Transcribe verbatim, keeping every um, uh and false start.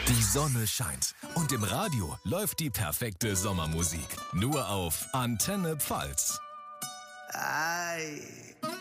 Die Sonne scheint und im Radio läuft die perfekte Sommermusik. Nur auf Antenne Pfalz. Ei.